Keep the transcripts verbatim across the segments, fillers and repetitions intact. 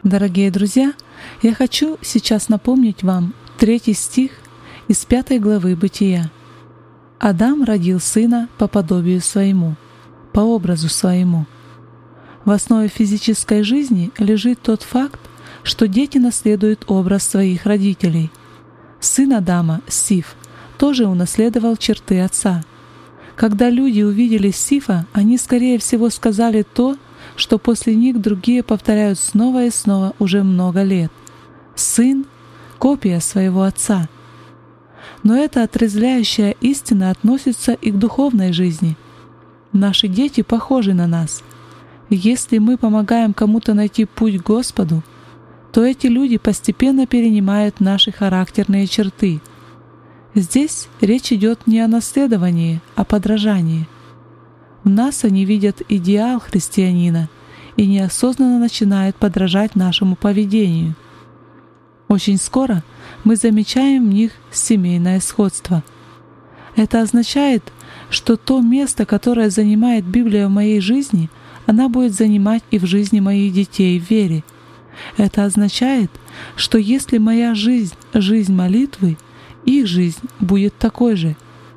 Дорогие друзья, я хочу сейчас напомнить вам третий стих из пятой главы Бытия. «Адам родил сына по подобию своему, по образу своему». В основе физической жизни лежит тот факт, что дети наследуют образ своих родителей. Сын Адама, Сиф, тоже унаследовал черты отца. Когда люди увидели Сифа, они, скорее всего, сказали то, что после них другие повторяют снова и снова уже много лет. Сын — копия своего отца. Но эта отрезвляющая истина относится и к духовной жизни. Наши дети похожи на нас. Если мы помогаем кому-то найти путь к Господу, то эти люди постепенно перенимают наши характерные черты. Здесь речь идет не о наследовании, а о подражании. В нас они видят идеал христианина и неосознанно начинают подражать нашему поведению. Очень скоро мы замечаем в них семейное сходство. Это означает, что то место, которое занимает Библия в моей жизни, она будет занимать и в жизни моих детей в вере. Это означает, что если моя жизнь — жизнь молитвы, их жизнь будет такой же.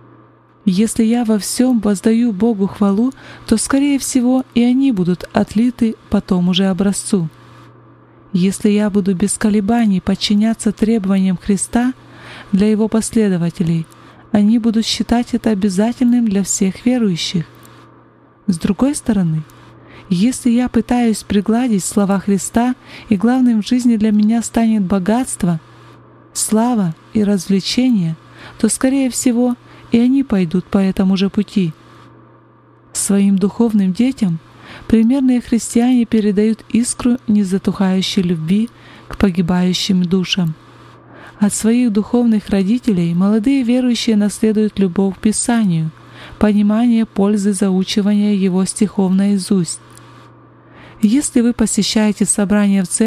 Если я во всем воздаю Богу хвалу, то, скорее всего, и они будут отлиты по тому же образцу. Если я буду без колебаний подчиняться требованиям Христа для Его последователей, они будут считать это обязательным для всех верующих. С другой стороны, если я пытаюсь пригладить слова Христа, и главным в жизни для меня станет богатство, слава и развлечение, то, скорее всего, и они пойдут по этому же пути. Своим духовным детям примерные христиане передают искру незатухающей любви к погибающим душам. От своих духовных родителей молодые верующие наследуют любовь к Писанию, понимание пользы заучивания его стихов наизусть. Если вы посещаете собрания в церкви,